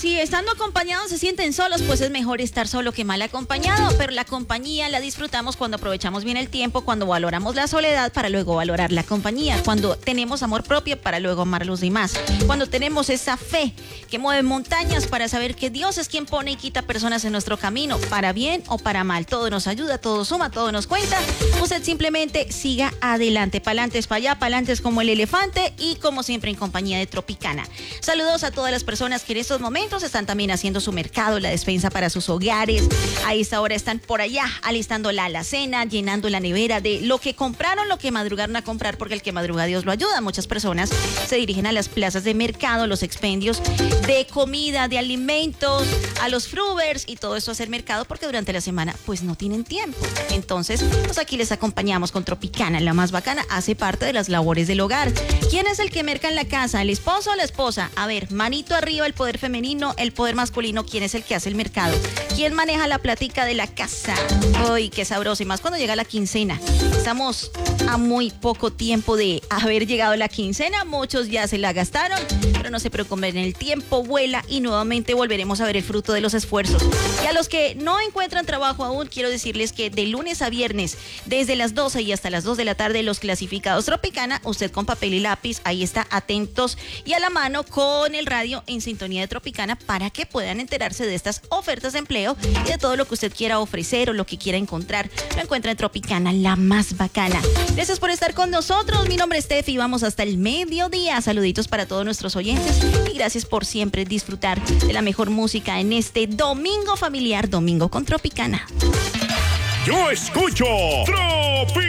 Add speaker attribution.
Speaker 1: si estando acompañados se sienten solos, pues es mejor estar solo que mal acompañado, pero la compañía la disfrutamos cuando aprovechamos bien el tiempo, cuando valoramos la soledad para luego valorar la compañía, cuando tenemos amor propio para luego amar a los demás, cuando tenemos esa fe que mueve montañas para saber que Dios es quien pone y quita personas en nuestro camino, para bien o para mal. Todo nos ayuda, todo suma, todo nos cuenta. Usted simplemente siga adelante, pa'lante es para allá, pa'lante es como el elefante y como siempre en compañía de Tropicana. Saludos a todas las personas que en estos momentos están también haciendo su mercado, la despensa para sus hogares. A esta hora están por allá alistando la alacena, llenando la nevera de lo que compraron, lo que madrugaron a comprar, porque el que madruga Dios lo ayuda. Muchas personas se dirigen a las plazas de mercado, los expendios de comida, de alimentos, a los frubers y todo eso a hacer mercado porque durante la semana pues no tienen tiempo. Entonces, pues aquí les acompañamos con Tropicana, la más bacana, hace parte de las labores del hogar. ¿Quién es el que merca en la casa? ¿El esposo o la esposa? A ver, manito arriba, el poder femenino, el poder masculino, ¿quién es el que hace el mercado? ¿Quién maneja la platica de la casa? ¡Uy, qué sabroso! Y más cuando llega la quincena. Estamos a muy poco tiempo de haber llegado la quincena, muchos ya se la gastaron, pero no se preocupen, el tiempo vuela y nuevamente volveremos a ver el fruto de los esfuerzos. Y a los que no encuentran trabajo aún, quiero decirles que de lunes a viernes, desde las 12 y hasta las 2 de la tarde, los clasificados Tropicana, usted con papel y lápiz, ahí está, atentos y a la mano con el radio en sintonía de Tropicana para que puedan enterarse de estas ofertas de empleo y de todo lo que usted quiera ofrecer o lo que quiera encontrar. Lo encuentra en Tropicana, la más bacana. Gracias por estar con nosotros. Mi nombre es Tefi y vamos hasta el mediodía. Saluditos para todos nuestros oyentes y gracias por siempre disfrutar de la mejor música en este domingo familiar, domingo con Tropicana.
Speaker 2: Yo escucho Tropi.